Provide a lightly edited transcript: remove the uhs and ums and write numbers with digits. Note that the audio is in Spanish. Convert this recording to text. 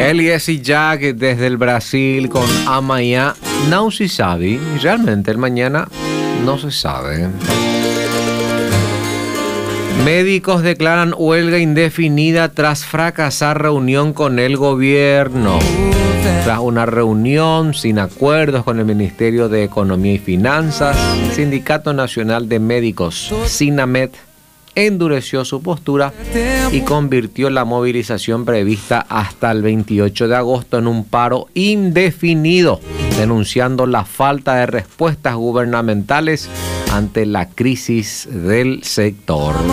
Eliezer Jack desde el Brasil con Amanhã não se sabe. Realmente el mañana no se sabe. Médicos declaran huelga indefinida tras fracasar reunión con el gobierno. Tras una reunión sin acuerdos con el Ministerio de Economía y Finanzas, el Sindicato Nacional de Médicos, SINAMED, endureció su postura y convirtió la movilización prevista hasta el 28 de agosto en un paro indefinido, denunciando la falta de respuestas gubernamentales ante la crisis del sector.